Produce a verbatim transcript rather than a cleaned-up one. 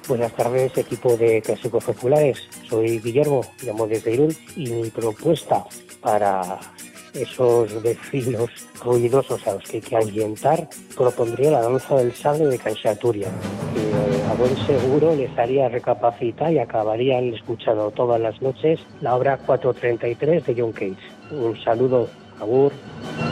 Buenas tardes, equipo de Clásicos Populares. Soy Guillermo, llamo desde Irún, y mi propuesta para esos vecinos ruidosos a los que hay que ahuyentar, propondría la danza del sable de Canxaturia, que a buen seguro les haría recapacitar y acabarían escuchando todas las noches la obra cuatrocientos treinta y tres de John Cage. Un saludo, agur.